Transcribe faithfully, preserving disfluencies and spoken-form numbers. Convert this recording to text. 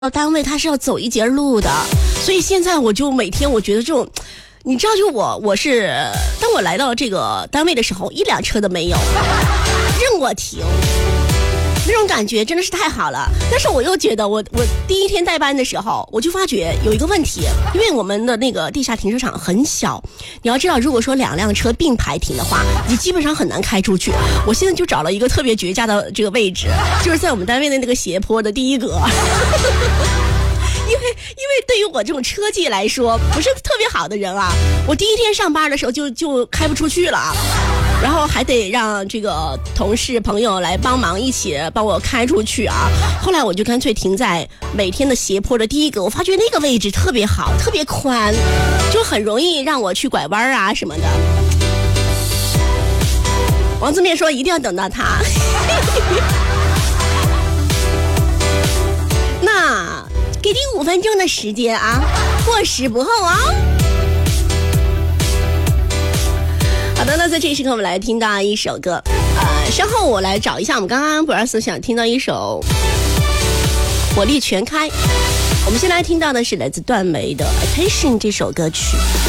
到单位他是要走一节路的，所以现在我就每天我觉得这种，你知道就我我是当我来到这个单位的时候，一辆车都没有，任我停，那种感觉真的是太好了。但是我又觉得我我第一天带班的时候，我就发觉有一个问题，因为我们的那个地下停车场很小，你要知道如果说两辆车并排停的话，你基本上很难开出去。我现在就找了一个特别绝佳的这个位置，就是在我们单位的那个斜坡的第一格。因为因为对于我这种车技来说不是特别好的人啊，我第一天上班的时候就就开不出去了，然后还得让这个同事朋友来帮忙一起帮我开出去啊。后来我就干脆停在每天的斜坡的第一个，我发觉那个位置特别好，特别宽，就很容易让我去拐弯啊什么的。王自面说一定要等到他。那给你五分钟的时间啊，过时不候啊。好的，那在这一时刻我们来听到一首歌，呃，稍后我来找一下，我们刚刚布尔斯想听到一首火力全开，我们先来听到的是来自段梅的 Attention 这首歌曲。